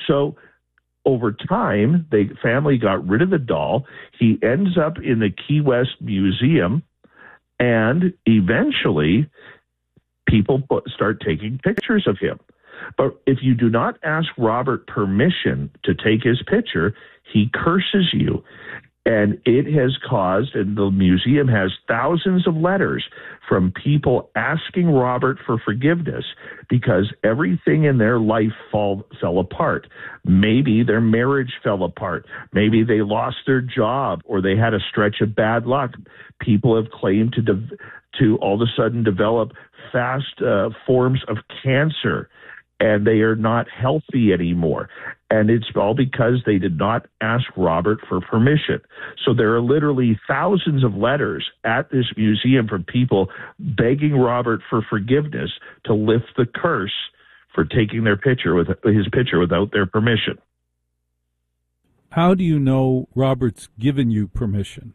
So over time, the family got rid of the doll. He ends up in the Key West Museum, and eventually people start taking pictures of him. But if you do not ask Robert permission to take his picture, he curses you. And it has caused, and the museum has thousands of letters from people asking Robert for forgiveness because everything in their life fell apart. Maybe their marriage fell apart. Maybe they lost their job, or they had a stretch of bad luck. People have claimed to all of a sudden develop fast forms of cancer, and they are not healthy anymore. And it's all because they did not ask Robert for permission. So there are literally thousands of letters at this museum from people begging Robert for forgiveness to lift the curse for taking his picture without their permission. How do you know Robert's given you permission?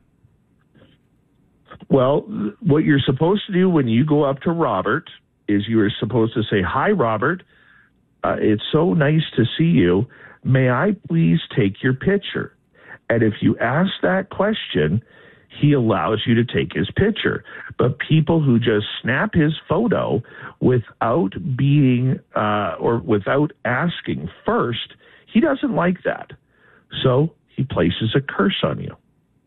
Well, what you're supposed to do when you go up to Robert is you are supposed to say, "Hi, Robert. It's so nice to see you. May I please take your picture?" And if you ask that question, he allows you to take his picture. But people who just snap his photo without being or without asking first, he doesn't like that. So he places a curse on you.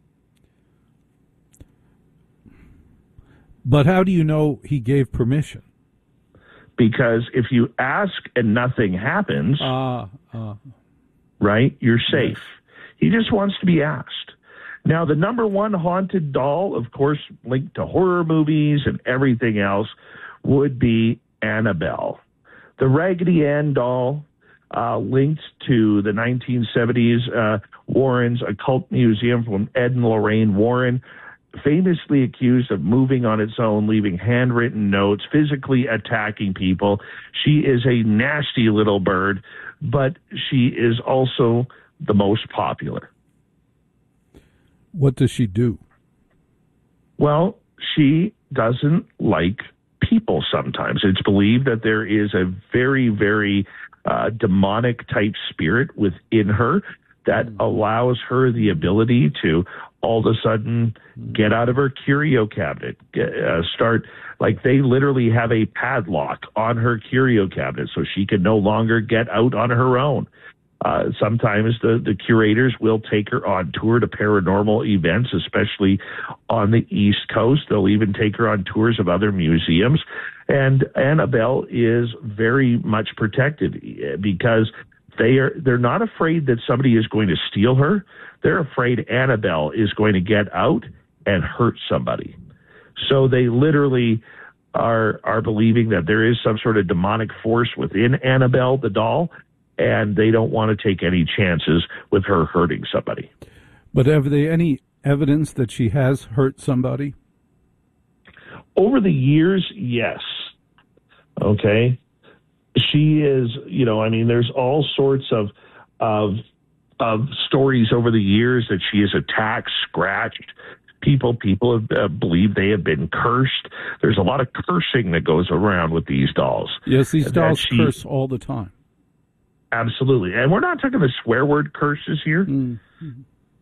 But how do you know he gave permission? Because if you ask and nothing happens, right, you're safe. Yes. He just wants to be asked. Now, the number one haunted doll, of course, linked to horror movies and everything else, would be Annabelle. The Raggedy Ann doll, linked to the 1970s Warren's Occult Museum from Ed and Lorraine Warren, famously accused of moving on its own, leaving handwritten notes, physically attacking people. She is a nasty little bird, but she is also the most popular. What does she do? Well, she doesn't like people sometimes. It's believed that there is a very, very demonic type spirit within her that allows her the ability to all of a sudden get out of her curio cabinet, they literally have a padlock on her curio cabinet so she can no longer get out on her own. Sometimes the curators will take her on tour to paranormal events, especially on the East Coast. They'll even take her on tours of other museums. And Annabelle is very much protected because they're not afraid that somebody is going to steal her. They're afraid Annabelle is going to get out and hurt somebody. So they literally are believing that there is some sort of demonic force within Annabelle, the doll, and they don't want to take any chances with her hurting somebody. But have they any evidence that she has hurt somebody? Over the years, yes. Okay. She is, there's all sorts of stories over the years that she is attacked, scratched. People have believe they have been cursed. There's a lot of cursing that goes around with these dolls. Yes, these dolls curse all the time. Absolutely. And we're not talking the swear word curses here. Mm-hmm.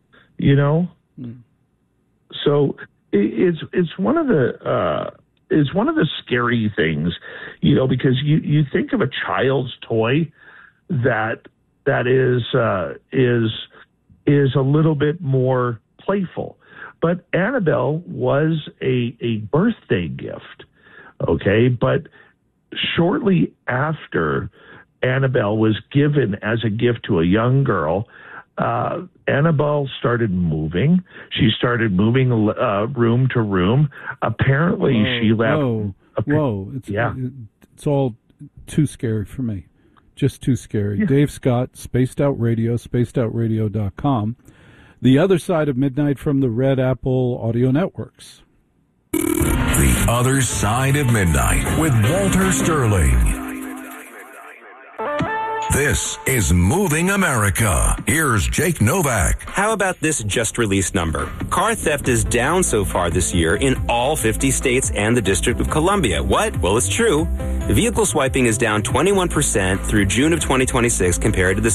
So it's one of the scary things, because you think of a child's toy that is a little bit more playful. But Annabelle was a birthday gift, okay? But shortly after Annabelle was given as a gift to a young girl, Annabelle started moving. She started moving room to room. Apparently, she left. It's all too scary for me. Just too scary. Yeah. Dave Scott, Spaced Out Radio, spacedoutradio.com. The Other Side of Midnight from the Red Apple Audio Networks. The Other Side of Midnight with Walter Sterling. This is Moving America. Here's Jake Novak. How about this just-released number? Car theft is down so far this year in all 50 states and the District of Columbia. What? Well, it's true. Vehicle swiping is down 21% through June of 2026 compared to the